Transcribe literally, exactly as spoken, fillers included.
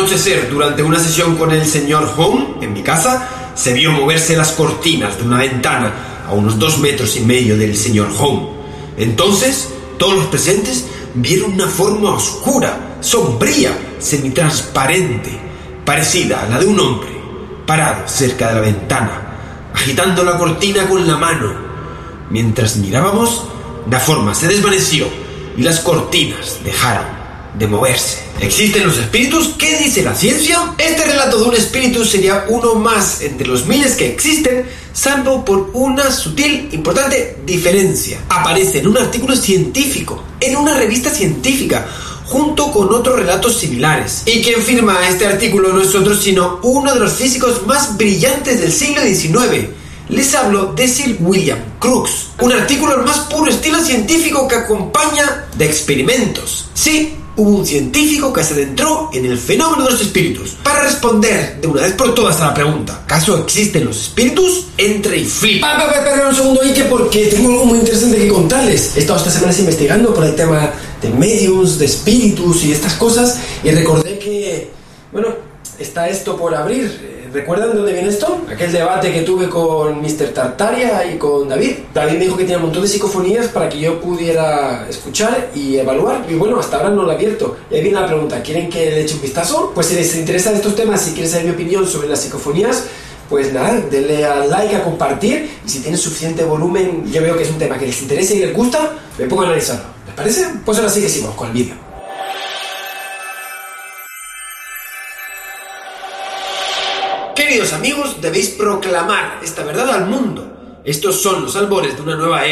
anochecer, durante una sesión con el señor Home en mi casa, se vio moverse las cortinas de una ventana a unos dos metros y medio del señor Home. Entonces, todos los presentes vieron una forma oscura, sombría, semitransparente, parecida a la de un hombre, parado cerca de la ventana, agitando la cortina con la mano. Mientras mirábamos, la forma se desvaneció y las cortinas dejaron de moverse. ¿Existen los espíritus? ¿Qué dice la ciencia? Este relato de un espíritu sería uno más entre los miles que existen, salvo por una sutil, importante diferencia. Aparece en un artículo científico, en una revista científica, junto con otros relatos similares. Y quien firma este artículo no es otro sino uno de los físicos más brillantes del siglo diecinueve. Les hablo de Sir William Crookes, un artículo al más puro estilo científico que acompaña de experimentos. Sí, hubo un científico que se adentró en el fenómeno de los espíritus. Para responder de una vez por todas a la pregunta, ¿acaso existen los espíritus? Entre y flipa. Ah, espera un segundo, Ike, porque tengo algo muy interesante que contarles. He estado estas semanas investigando por el tema de mediums, de espíritus y estas cosas, y recordé que, bueno, está esto por abrir. ¿Recuerdan de dónde viene esto? Aquel debate que tuve con mister Tartaria y con David. David me dijo que tenía un montón de psicofonías para que yo pudiera escuchar y evaluar. Y bueno, hasta ahora no lo he abierto. Y ahí viene la pregunta, ¿quieren que le eche un vistazo? Pues si les interesan estos temas, si quieren saber mi opinión sobre las psicofonías, pues nada, denle al like, a compartir. Y si tienen suficiente volumen, yo veo que es un tema que les interesa y les gusta, me pongo a analizarlo. ¿Les parece? Pues ahora sí que seguimos con el vídeo. Queridos amigos, debéis proclamar esta verdad al mundo. Estos son los albores de una nueva era.